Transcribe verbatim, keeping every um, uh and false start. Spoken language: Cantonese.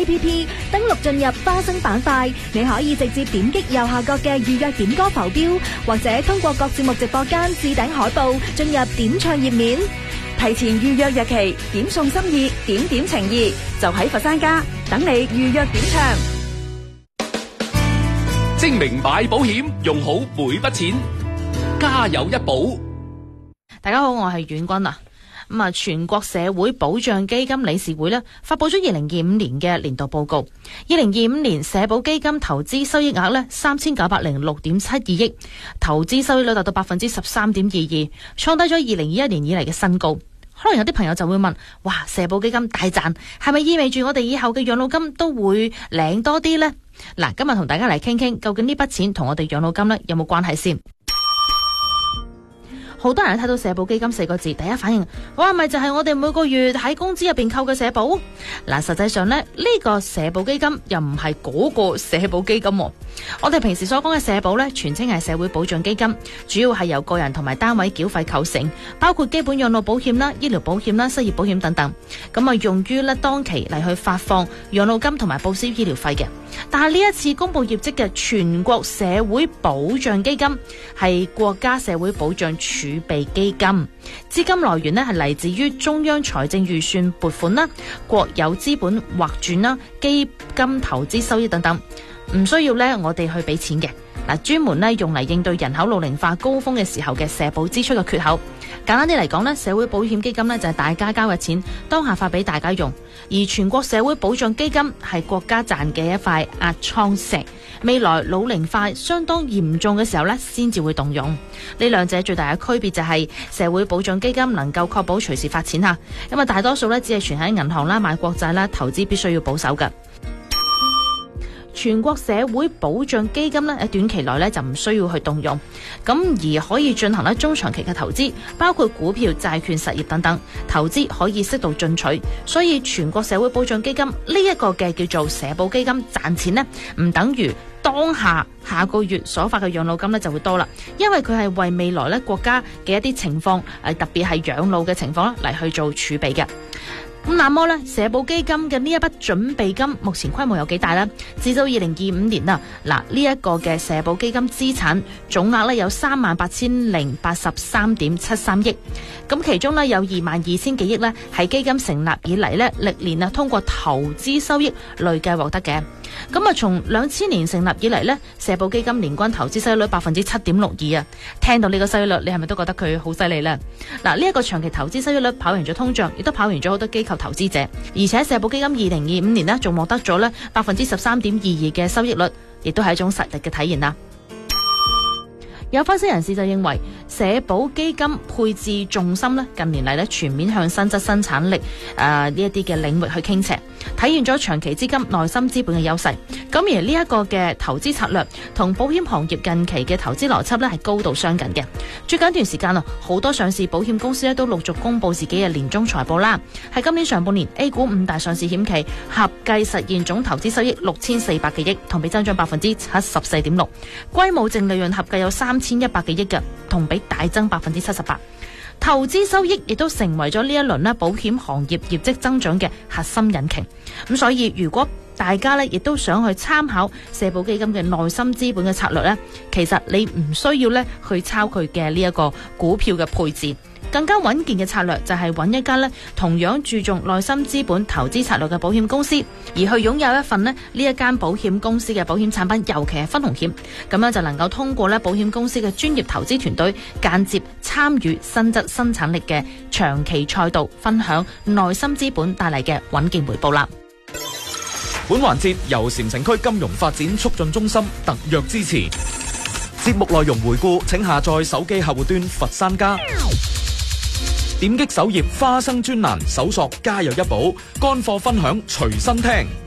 A P P 登錄進入花生板塊，你可以直接點擊右下角嘅預約點歌浮標，或者通過各節目直播間置頂海報進入點唱頁面， 提前預約日期，點送心意，點點情意，就喺佛山家等你預約點唱。 精明買保險，用好每筆錢，家有一保。 大家好，我係遠君啊。咁啊，全國社會保障基金理事會呢發佈咗二零二五年嘅年度報告。二零二五年社保基金投資收益額呢三千九百零六點七二億，投資收益率達到百分之十三點二二，創低咗二零二一年以嚟嘅新高。可能有啲朋友就會問：哇，社保基金大賺，係咪意味住我哋以後嘅養老金都會領多啲呢？嗱，今日同大家嚟傾傾，究竟呢筆錢同我哋養老金呢有冇關係先？好多人睇到社保基金四個字，第一反應，哇，咪就係我哋每個月喺工資入邊扣嘅社保？嗱，實際上呢，呢個社保基金又唔係嗰個社保基金。我哋平時所講嘅社保呢，全稱係社會保障基金，主要係由個人同埋單位繳費構成，包括基本養老保險啦、醫療保險啦、失業保險等等。咁啊，用於呢當期嚟去發放養老金同埋報銷醫療費嘅。但係呢一次公布業績嘅全國社會保障基金係國家社會保障儲備基金，資金來源呢係嚟自於中央財政預算撥款啦、國有資本劃轉啦、基金投資收益等等，唔需要呢我哋去俾錢嘅。嗱，專門呢用嚟應對人口老齡化高峰嘅時候嘅社保支出嘅缺口。簡單啲嚟講呢，社會保險基金呢就係大家交嘅錢，當下發俾大家用，而全國社會保障基金係國家賺嘅一塊壓艙石，未來老齡化相當嚴重嘅時候呢先至會動用。呢兩者最大嘅區別就係社會保障基金能夠確保隨時發錢吓，因為大多數呢只係存喺銀行啦、買國債啦，投資必須要保守㗎。全國社會保障基金呢喺短期內呢就唔需要去動用，咁而可以進行咧中長期嘅投資，包括股票、債券、實業等等，投資可以適度進取。所以全國社會保障基金呢一個嘅叫做社保基金賺錢呢，唔等於當下下個月所發嘅養老金呢就會多啦，因為佢係為未來呢國家嘅一啲情況，誒特別係養老嘅情況嚟去做儲備嘅。咁那麼呢，社保基金嘅呢一筆準備金目前規模有幾大呢？至到二零二五年啊，嗱呢一個嘅社保基金資產總額呢有三萬八千零八十三點七三億，咁其中呢有二萬二千幾億呢係基金成立以嚟呢歷年啊通過投資收益累計獲得嘅。咁啊，從兩千年成立以嚟呢，社保基金年均投資收益率百分之七點六二啊！聽到呢個收益率，你係咪都覺得佢好犀利呢？嗱，呢一個長期投資收益率跑贏咗通脹，亦都跑贏咗好多機構投資者，而且社保基金二零二五年呢，仲獲得咗呢百分之十三點二二嘅收益率，亦都係一種實力嘅體現啦。有分析人士就認為，社保基金配置重心咧，近年嚟咧全面向新質生產力誒呢一啲嘅領域去傾斜，體現咗長期資金內心資本嘅優勢。咁而呢一個嘅投資策略同保險行業近期嘅投資邏輯咧係高度相近嘅。最近一段時間啊，好多上市保險公司咧都陸續公布自己嘅年終財報啦。喺今年上半年 A 股五大上市險企合計實現總投資收益六千四百幾億，同比增長百分之七十四點六，歸母淨利潤合計有三千一百幾億嘅，同比大增百分之七十八。投資收益亦都成為咗呢一輪咧保險行業業績增長嘅核心引擎。咁所以如果大家咧亦都想去參考社保基金嘅內心資本嘅策略咧，其實你唔需要咧去抄佢嘅呢一個股票嘅配置。更加穩健嘅策略就係揾一間咧同樣注重內心資本投資策略嘅保險公司，而去擁有一份咧呢一間保險公司嘅保險產品，尤其係分紅險，咁樣就能夠通過咧保險公司嘅專業投資團隊間接參與新質生產力嘅長期賽道，分享內心資本帶嚟嘅穩健回報啦。 本環節由禪城區金融發展促進中心特約支持。節目內容回顧，請下載手機客戶端佛山家。點擊首頁花生專欄，搜索家有一寶，乾貨分享隨身聽。